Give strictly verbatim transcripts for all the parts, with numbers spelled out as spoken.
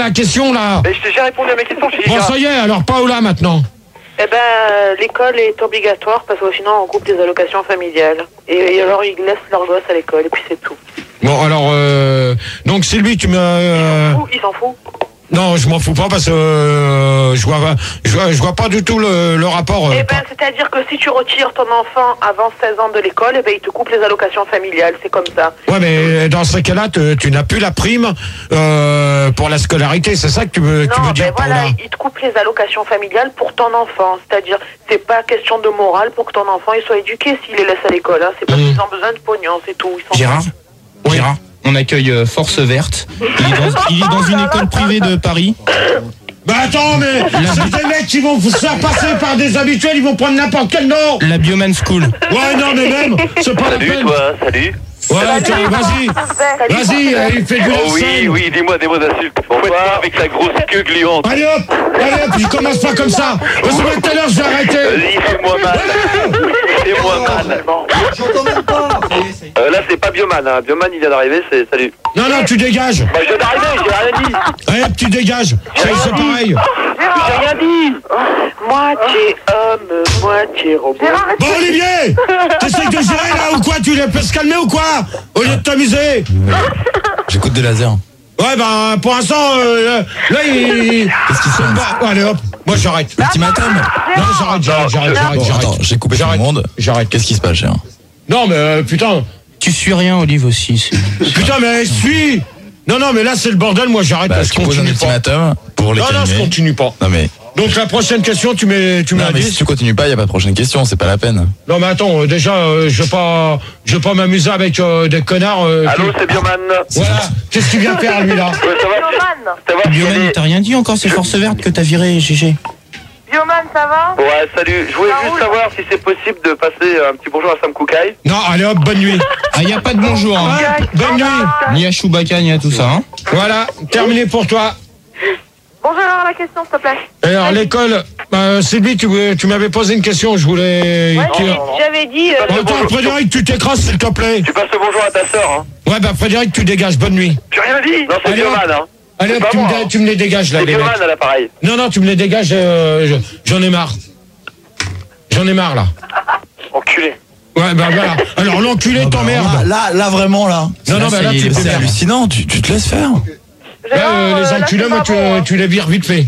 la question là. Mais je t'ai déjà répondu à ma question. Bon, ça y est, alors Paola maintenant. Eh ben, euh, l'école est obligatoire parce que sinon on coupe les allocations familiales. Et, et alors ils laissent leurs gosses à l'école et puis c'est tout. Bon, alors, euh, donc Sylvie, tu me... Euh... Ils s'en foutent. Non, je m'en fous pas parce que euh, je vois, je vois, je vois pas du tout le, le rapport. Euh, eh ben, c'est-à-dire que si tu retires ton enfant avant seize ans de l'école, eh ben, ils te coupent les allocations familiales, c'est comme ça. Ouais, mais dans ce cas-là, tu, tu n'as plus la prime euh, pour la scolarité, c'est ça que tu veux, non, tu veux dire, ben voilà, ils te coupent les allocations familiales pour ton enfant. C'est-à-dire, c'est pas question de morale pour que ton enfant il soit éduqué s'il les laisse à l'école. Hein. C'est parce mmh. qu'ils ont besoin de pognon, c'est tout. Ils sont Gérard oui. Gérard on accueille euh, Force Verte. Il est dans, il est dans une école privée de Paris. Bah attends, mais c'est des mecs qui vont se faire passer par des habituels, ils vont prendre n'importe quel nom. La Bioman School. Ouais, non, mais même, c'est pas salut, la peine. Toi, salut. Ouais, tiens, vas-y. Vas-y, euh, il fait du Oh oui, oui, dis-moi des mots d'insulte. Bonsoir, avec sa grosse queue gluante. Allez hop, allez hop, je commence pas comme ça. Parce que tout à l'heure, je vais arrêter. Vas-y, fais-moi mal. Fais-moi mal. J'entends même pas. Euh, là, c'est pas Bioman, hein. Bioman, il vient d'arriver, c'est salut. Non, non, tu dégages. Bah, je viens d'arriver, j'ai rien dit. Allez hop, tu dégages. C'est pareil. J'ai rien dit. Moitié homme, moitié robot. Bon, Olivier, t'essayes de gérer là ou quoi? Tu les peux se calmer ou quoi? Au lieu de t'amuser. J'écoute des lasers. Ouais, ben, pour l'instant, euh, là, il... Qu'est-ce qu'il fait bah, allez hop, moi j'arrête. Ultimatum. Non, j'arrête, j'arrête, j'arrête, j'arrête. Bon, attends, j'ai coupé tout le monde. J'arrête. Qu'est-ce qui se passe, Gérard? Non, mais euh, putain. Tu suis rien, Olive, aussi. Putain, mais suis. Non, non, mais là, c'est le bordel, moi j'arrête. Bah, je tu poses un continue pas. ultimatum pour les Non, non, je calmer. continue pas. Non, mais... Donc la prochaine question, tu mets, tu mets Non, un mais dix. si tu continues pas, il n'y a pas de prochaine question, c'est pas la peine. Non, mais attends, euh, déjà, euh, je vais pas, je vais pas m'amuser avec euh, des connards. Euh, Allô, qui... c'est Bioman. Voilà. Qu'est-ce qu'il vient faire lui là? Ouais, ça va, ça va, Bioman, c'est- il t'a rien dit encore, c'est Force Verte que t'as viré, G G. Bioman, ça va? Ouais, salut. Je voulais juste savoir si c'est possible de passer un petit bonjour à Sam Koukaï. Non, allez hop, bonne nuit. Ah, y a pas de bonjour, hein. Hein, bonne nuit. Ni à Chewbacca, ni à tout ça, hein. Voilà, terminé pour toi. Bonjour, alors la question, s'il te plaît. Alors l'école, euh, Sylvie, tu, voulais- tu m'avais posé une question, je voulais. Ouais, qui- j'ai- j'avais dit... euh, Oh, attends, Frédéric, tu t'écrases s'il te plaît. Tu passes le bonjour à ta sœur, hein. Ouais, bah Frédéric, tu dégages, bonne nuit. J'ai rien dit. Non, c'est Allez, Bioman, hein. Allez C'est hop, pas tu, moi, me, dé- hein. tu me les dégages là, C'est les mecs. Bioman à l'appareil. Non, non, tu me les dégages, euh, je- j'en ai marre. J'en ai marre là. Enculé. Ouais, bah voilà. Alors l'enculé t'emmerde. Là, là, là, vraiment, là. Non, non, bah là, ça y est, tu il est- peux c'est faire. Hallucinant, tu, tu te laisses faire. Là, euh, les là, enculés, c'est moi, pas tu, bon, hein. tu les vires vite fait.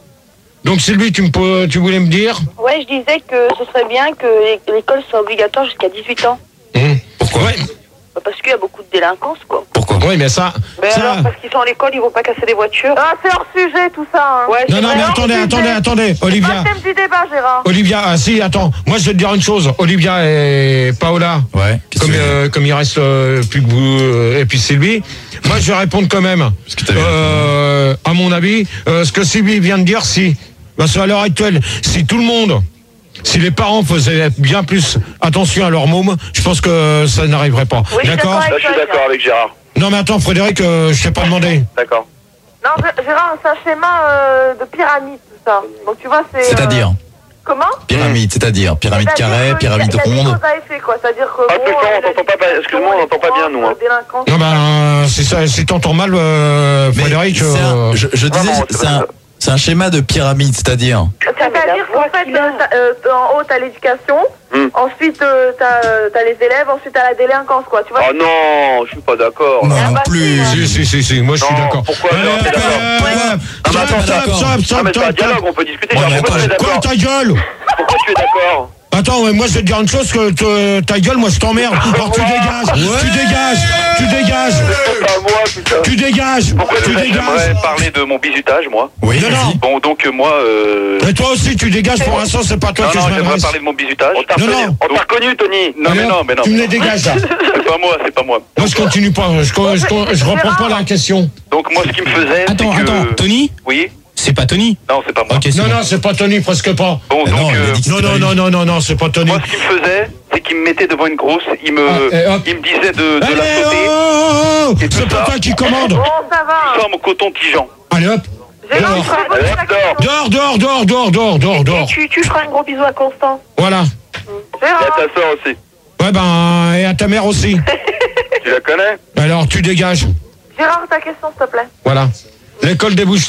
Donc Sylvie, tu, me, peux- tu voulais me dire Ouais, je disais que ce serait bien que l'é- l'école soit obligatoire jusqu'à dix-huit ans. Hum, Pourquoi ouais. Bah, parce qu'il y a beaucoup de délinquance, quoi. Pourquoi Oui, mais ça... Mais ça... alors, parce qu'ils sont à l'école, ils vont pas casser des voitures. Ah, c'est hors sujet, tout ça, hein. Ouais, Non, c'est non, mais vraiment attendez, hors attendez, sujet. attendez, C'est Olivia. pas le thème du débat, Gérard. Olivia, ah si, attends. Moi, je vais te dire une chose. Olivia et Paola, Ouais. qu'est-ce comme, que tu veux euh, comme il reste euh, plus que vous euh, et puis Sylvie, moi, je vais répondre quand même. que t'as vu, Euh, à mon avis, euh, ce que Sylvie vient de dire, si... Parce qu'à l'heure actuelle, si tout le monde... Si les parents faisaient bien plus attention à leur môme, je pense que ça n'arriverait pas. Oui, je suis D'accord d'accord Là, je suis d'accord avec Gérard. Non mais attends Frédéric, euh, je t'ai pas demandé. D'accord. Non, G- Gérard, c'est un schéma euh, de pyramide, tout ça. Donc, tu vois, c'est... C'est-à-dire euh, Comment? pyramide, c'est-à-dire pyramide C'est-à-dire carrée, que pyramide il y a des ronde. causes à effet, quoi. C'est-à-dire que... Ah, bon, plus fort, on euh, t'entend pas, l'éducation, excuse-moi, on n'entend pas bien, nous, hein. les délinquances, Non ben c'est ça, si t'entends mal euh, Mais Frédéric. c'est un- euh, je, je disais, Vraiment, c'est c'est pas un, ça. c'est un schéma de pyramide, c'est-à-dire. C'est-à-dire qu'en fait, euh, t'as, euh, en haut, t'as l'éducation, Hmm. ensuite, euh, t'as, euh, t'as les élèves, ensuite, t'as la délinquance, quoi. Tu vois? Oh non, je suis pas d'accord. Non, Ah, non bah, plus. si, Si si si si, moi je suis Non, d'accord. pourquoi Allez, non, hop, t'es d'accord. hop, hop, Ah, mais stop, attends, stop, d'accord. stop, Ah, stop, mais c'est un stop, dialogue, stop. on peut discuter. Ouais, Gérard, mais pourquoi tu es attends, Quoi d'accord? ta gueule? Pourquoi tu es d'accord? Attends, ouais, moi je vais te dire une chose, que te- ta gueule, moi je t'emmerde. Alors tu dégages, tu dégages, tu dégages, C'est pas moi, putain. tu dégages, Pourquoi tu j'aimerais dégages. parler de mon bizutage, moi? Oui, Non, non. vas-y. Bon, donc euh, moi, euh... Et toi aussi tu dégages, pour l'instant c'est pas toi non, que non, je j'aimerais m'adresse. parler de mon bizutage. On t'a Non, reconnu, non. on t'a reconnu, Tony. Non, Allez, mais hop, non, mais non. Tu me les dégages là. C'est pas moi, c'est pas moi. Moi je continue pas, je, je, je, je reprends pas la question. Donc moi, ce qui me faisait, Attends, c'est que... attends, Tony Oui. C'est pas Tony. Non, c'est pas moi. Ok, c'est Non, bon. non, c'est pas Tony, presque pas. Bon, Mais donc, non, il a euh, dit que Non, c'était non, pas non, lui. non, non, non, c'est pas Tony. moi, ce qu'il me faisait, c'est qu'il me mettait devant une grosse, il me, Ah, et hop. il me disait de, de Allez, la sauter. oh, oh, oh, Et tout c'est pas ça. toi qui commande. Bon, ça va. Sans mon coton-tigeant. Allez hop, Gérard, dehors. je ferai poser la Dehors. question. Dehors, dehors, dehors, dehors, dehors, dehors, Et dehors. tu, tu feras un gros bisou à Constant. Voilà. Et à Gérard. ta soeur aussi. Ouais, ben, et à ta mère aussi. Tu la connais? Alors, tu dégages. Gérard, ta question, s'il te plaît. Voilà. L'école des bouches.